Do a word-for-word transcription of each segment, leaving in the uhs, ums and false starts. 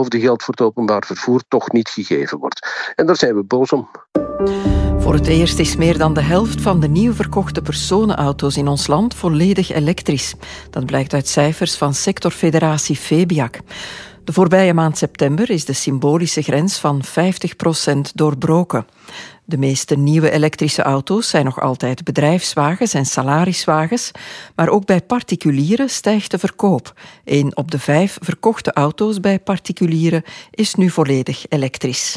beloofde geld voor het openbaar vervoer toch niet gegeven wordt. En daar zijn we boos om. Voor het eerst is meer dan de helft van de nieuw verkochte personenauto's in ons land volledig elektrisch. Dat blijkt uit cijfers van sectorfederatie Febiac. De voorbije maand september is de symbolische grens van vijftig procent doorbroken. De meeste nieuwe elektrische auto's zijn nog altijd bedrijfswagens en salariswagens, maar ook bij particulieren stijgt de verkoop. Een op de vijf verkochte auto's bij particulieren is nu volledig elektrisch.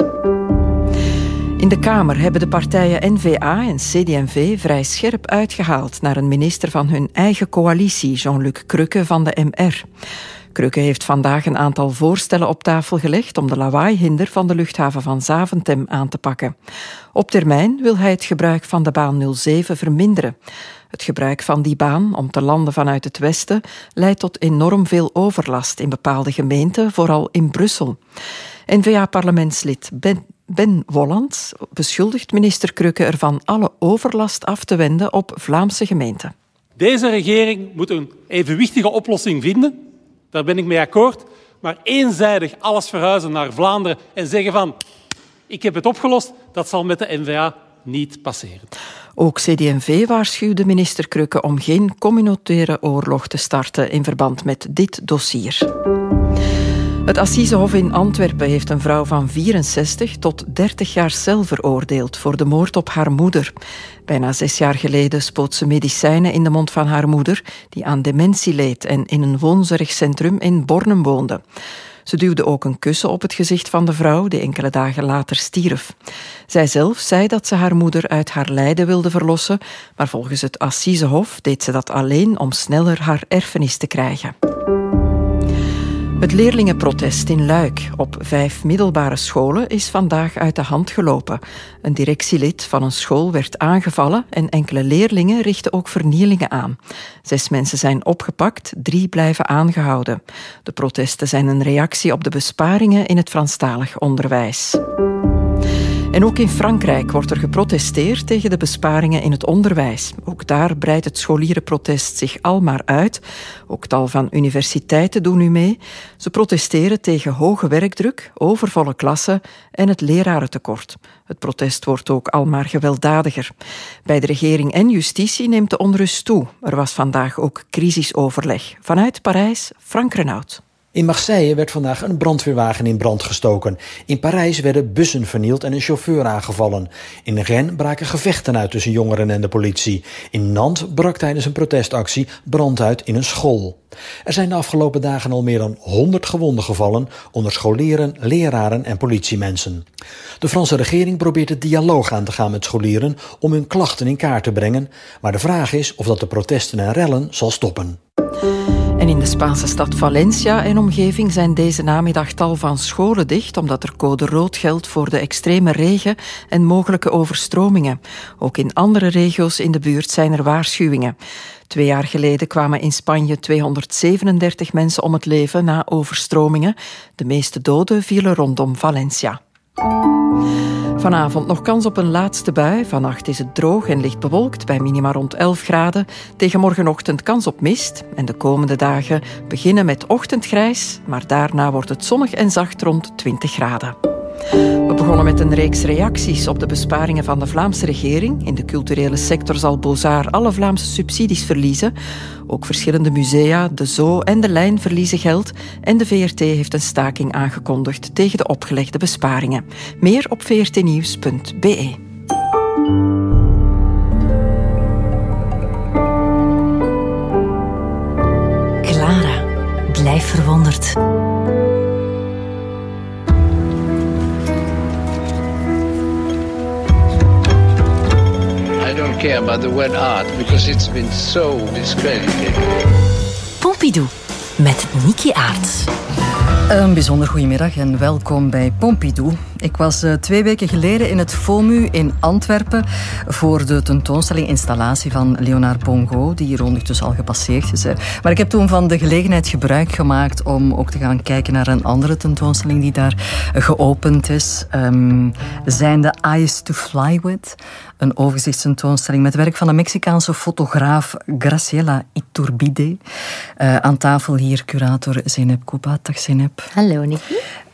In de Kamer hebben de partijen N V A en C D en V vrij scherp uitgehaald naar een minister van hun eigen coalitie, Jean-Luc Crukke van de M R. Crukke heeft vandaag een aantal voorstellen op tafel gelegd om de lawaaihinder van de luchthaven van Zaventem aan te pakken. Op termijn wil hij het gebruik van de baan nul zeven verminderen. Het gebruik van die baan om te landen vanuit het westen leidt tot enorm veel overlast in bepaalde gemeenten, vooral in Brussel. N V A-parlementslid Ben Ben Wolland beschuldigt minister Crukke ervan alle overlast af te wenden op Vlaamse gemeenten. Deze regering moet een evenwichtige oplossing vinden. Daar ben ik mee akkoord. Maar eenzijdig alles verhuizen naar Vlaanderen en zeggen van ik heb het opgelost, dat zal met de N V A niet passeren. Ook C D en V waarschuwde minister Crukke om geen communautaire oorlog te starten in verband met dit dossier. Het Assisehof in Antwerpen heeft een vrouw van vierenzestig tot dertig jaar cel veroordeeld voor de moord op haar moeder. Bijna zes jaar geleden spoot ze medicijnen in de mond van haar moeder, die aan dementie leed en in een woonzorgcentrum in Bornem woonde. Ze duwde ook een kussen op het gezicht van de vrouw, die enkele dagen later stierf. Zij zelf zei dat ze haar moeder uit haar lijden wilde verlossen, maar volgens het Assisehof deed ze dat alleen om sneller haar erfenis te krijgen. Het leerlingenprotest in Luik op vijf middelbare scholen is vandaag uit de hand gelopen. Een directielid van een school werd aangevallen en enkele leerlingen richten ook vernielingen aan. Zes mensen zijn opgepakt, drie blijven aangehouden. De protesten zijn een reactie op de besparingen in het Franstalig onderwijs. En ook in Frankrijk wordt er geprotesteerd tegen de besparingen in het onderwijs. Ook daar breidt het scholierenprotest zich al maar uit. Ook tal van universiteiten doen nu mee. Ze protesteren tegen hoge werkdruk, overvolle klassen en het lerarentekort. Het protest wordt ook al maar gewelddadiger. Bij de regering en justitie neemt de onrust toe. Er was vandaag ook crisisoverleg. Vanuit Parijs, Frank Renaud. In Marseille werd vandaag een brandweerwagen in brand gestoken. In Parijs werden bussen vernield en een chauffeur aangevallen. In Rennes braken gevechten uit tussen jongeren en de politie. In Nantes brak tijdens een protestactie brand uit in een school. Er zijn de afgelopen dagen al meer dan honderd gewonden gevallen onder scholieren, leraren en politiemensen. De Franse regering probeert het dialoog aan te gaan met scholieren om hun klachten in kaart te brengen. Maar de vraag is of dat de protesten en rellen zal stoppen. En in de Spaanse stad Valencia en omgeving zijn deze namiddag tal van scholen dicht, omdat er code rood geldt voor de extreme regen en mogelijke overstromingen. Ook in andere regio's in de buurt zijn er waarschuwingen. Twee jaar geleden kwamen in Spanje tweehonderdzevenendertig mensen om het leven na overstromingen. De meeste doden vielen rondom Valencia. Vanavond nog kans op een laatste bui. Vannacht is het droog en licht bewolkt bij minima rond elf graden. Tegen morgenochtend kans op mist. En de komende dagen beginnen met ochtendgrijs, maar daarna wordt het zonnig en zacht rond twintig graden. We begonnen met een reeks reacties op de besparingen van de Vlaamse regering. In de culturele sector zal Beaux-Arts alle Vlaamse subsidies verliezen. Ook verschillende musea, de Zoo en de Lijn verliezen geld. En de V R T heeft een staking aangekondigd tegen de opgelegde besparingen. Meer op v r t nieuws punt b e. Clara, blijf verwonderd. I don't care about the word art because it's been so discredited. Pompidou met Niki Aerts. Een bijzonder goedemiddag en welkom bij Pompidou. Ik was uh, twee weken geleden in het FOMU in Antwerpen voor de tentoonstelling installatie van Leonard Bongo, die hier ondertussen al gepasseerd is. Hè. Maar ik heb toen van de gelegenheid gebruik gemaakt om ook te gaan kijken naar een andere tentoonstelling die daar geopend is. Um, zijn de Eyes to Fly With. Een overzichtstentoonstelling met werk van de Mexicaanse fotograaf Graciela Iturbide. Uh, aan tafel hier curator Zeynep Kouba. Dag Zeynep. Hallo Niki.